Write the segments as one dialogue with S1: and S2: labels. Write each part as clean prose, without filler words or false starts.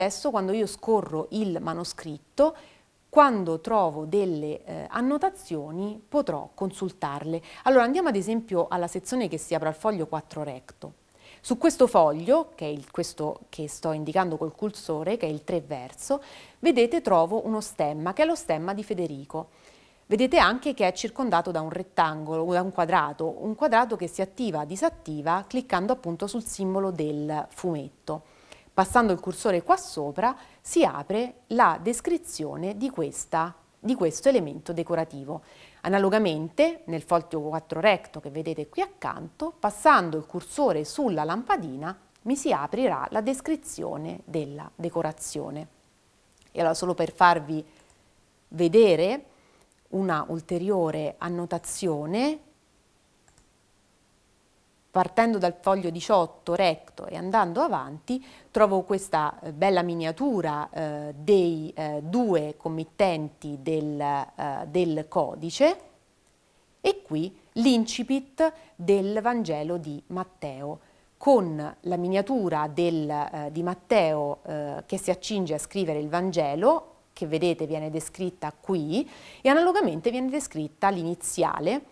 S1: Adesso quando io scorro il manoscritto, quando trovo delle annotazioni potrò consultarle. Allora andiamo ad esempio alla sezione che si apre al foglio 4 recto. Su questo foglio, che è questo che sto indicando col cursore, che è il 3 verso, vedete trovo uno stemma, che è lo stemma di Federico. Vedete anche che è circondato da un rettangolo, da un quadrato che si attiva, disattiva, cliccando appunto sul simbolo del fumetto. Passando il cursore qua sopra si apre la descrizione di questo elemento decorativo. Analogamente nel foglio 4 recto che vedete qui accanto, passando il cursore sulla lampadina mi si aprirà la descrizione della decorazione. E allora solo per farvi vedere una ulteriore annotazione, partendo dal foglio 18 recto e andando avanti, trovo questa bella miniatura dei due committenti del codice e qui l'incipit del Vangelo di Matteo, con la miniatura di Matteo che si accinge a scrivere il Vangelo, che vedete viene descritta qui, e analogamente viene descritta l'iniziale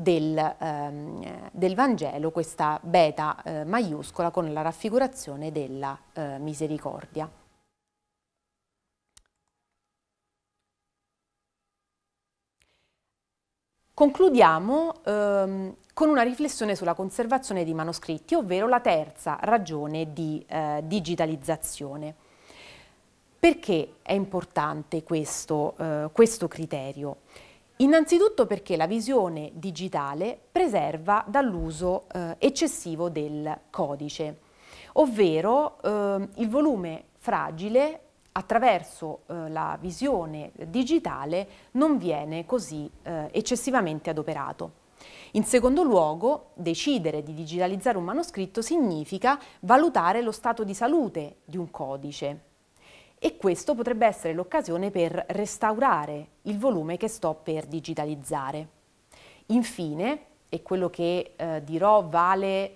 S1: del Vangelo, questa beta maiuscola con la raffigurazione della misericordia. Concludiamo con una riflessione sulla conservazione di manoscritti, ovvero la terza ragione di digitalizzazione. Perché è importante questo criterio? Innanzitutto perché la visione digitale preserva dall'uso eccessivo del codice, ovvero il volume fragile attraverso la visione digitale non viene così eccessivamente adoperato. In secondo luogo, decidere di digitalizzare un manoscritto significa valutare lo stato di salute di un codice. E questo potrebbe essere l'occasione per restaurare il volume che sto per digitalizzare. Infine, e quello che dirò vale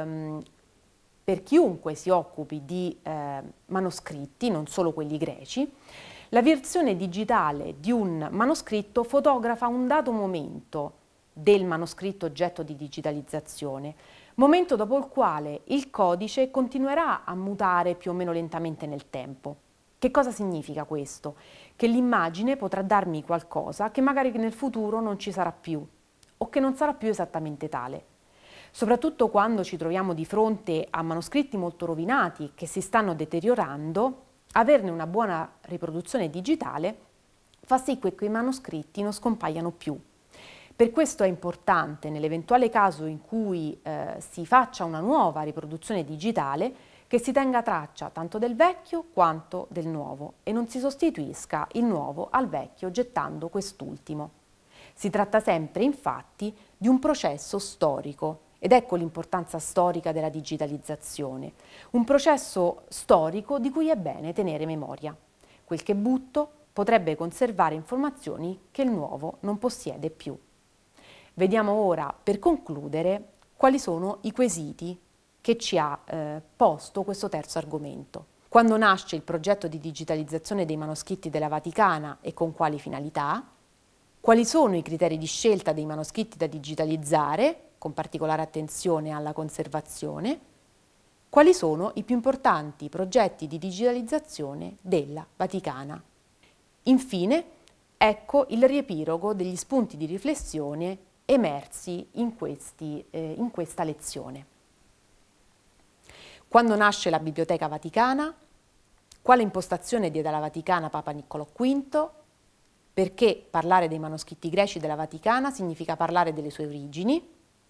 S1: per chiunque si occupi di manoscritti, non solo quelli greci, la versione digitale di un manoscritto fotografa un dato momento del manoscritto oggetto di digitalizzazione, momento dopo il quale il codice continuerà a mutare più o meno lentamente nel tempo. Che cosa significa questo? Che l'immagine potrà darmi qualcosa che magari nel futuro non ci sarà più o che non sarà più esattamente tale. Soprattutto quando ci troviamo di fronte a manoscritti molto rovinati che si stanno deteriorando, averne una buona riproduzione digitale fa sì che quei manoscritti non scompaiano più. Per questo è importante, nell'eventuale caso in cui si faccia una nuova riproduzione digitale, che si tenga traccia tanto del vecchio quanto del nuovo e non si sostituisca il nuovo al vecchio gettando quest'ultimo. Si tratta sempre, infatti, di un processo storico ed ecco l'importanza storica della digitalizzazione, un processo storico di cui è bene tenere memoria. Quel che butto potrebbe conservare informazioni che il nuovo non possiede più. Vediamo ora, per concludere, quali sono i quesiti che ci ha posto questo terzo argomento. Quando nasce il progetto di digitalizzazione dei manoscritti della Vaticana e con quali finalità? Quali sono i criteri di scelta dei manoscritti da digitalizzare, con particolare attenzione alla conservazione? Quali sono i più importanti progetti di digitalizzazione della Vaticana? Infine, ecco il riepilogo degli spunti di riflessione emersi in questa lezione. Quando nasce la Biblioteca Vaticana? Quale impostazione diede alla Vaticana Papa Niccolò V? Perché parlare dei manoscritti greci della Vaticana significa parlare delle sue origini?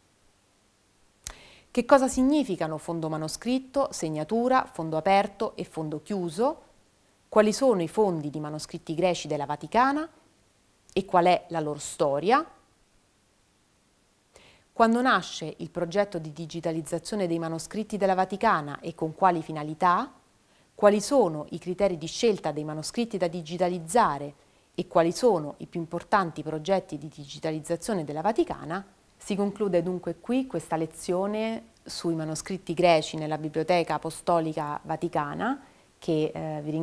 S1: Che cosa significano fondo manoscritto, segnatura, fondo aperto e fondo chiuso? Quali sono i fondi di manoscritti greci della Vaticana? E qual è la loro storia? Quando nasce il progetto di digitalizzazione dei manoscritti della Vaticana e con quali finalità? Quali sono i criteri di scelta dei manoscritti da digitalizzare e quali sono i più importanti progetti di digitalizzazione della Vaticana? Si conclude dunque qui questa lezione sui manoscritti greci nella Biblioteca Apostolica Vaticana che vi ringrazio